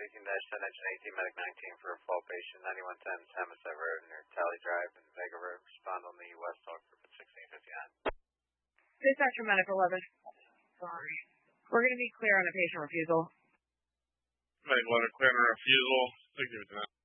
18-10 engine 18 medic 19 for a fall patient 9110 Samoset Road near Tally Drive and Vega Road. Respond on the West Talk group at 1659. Dispatcher medic 11. Sorry. We're going to be clear on a patient refusal. Medic 11 clear on a refusal. 1659.